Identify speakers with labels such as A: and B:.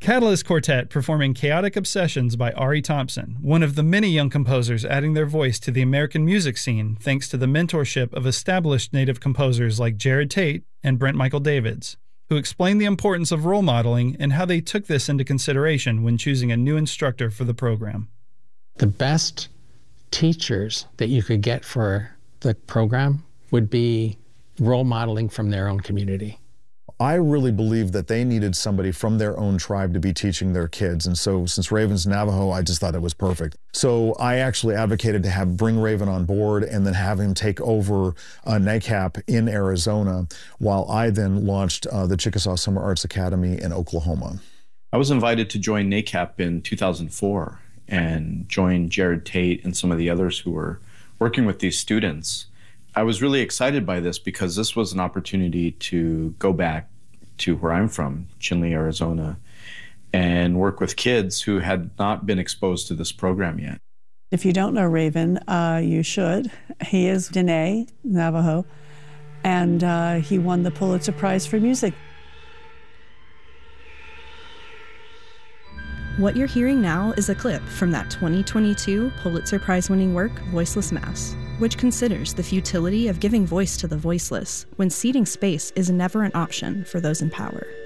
A: Catalyst Quartet performing Chaotic Obsessions by Ari Thompson, one of the many young composers adding their voice to the American music scene thanks to the mentorship of established native composers like Jared Tate and Brent Michael Davids, who explained the importance of role modeling and how they took this into consideration when choosing a new instructor for the program.
B: The best teachers that you could get for the program would be role modeling from their own community.
C: I really believed that they needed somebody from their own tribe to be teaching their kids. And so since Raven's Navajo, I just thought it was perfect. So I actually advocated to bring Raven on board and then have him take over NACAP in Arizona, while I then launched the Chickasaw Summer Arts Academy in Oklahoma.
D: I was invited to join NACAP in 2004 and join Jared Tate and some of the others who were working with these students. I was really excited by this because this was an opportunity to go back to where I'm from, Chinle, Arizona, and work with kids who had not been exposed to this program yet.
E: If you don't know Raven, you should. He is Dene Navajo, and he won the Pulitzer Prize for Music.
F: What you're hearing now is a clip from that 2022 Pulitzer Prize-winning work, Voiceless Mass, which considers the futility of giving voice to the voiceless when ceding space is never an option for those in power.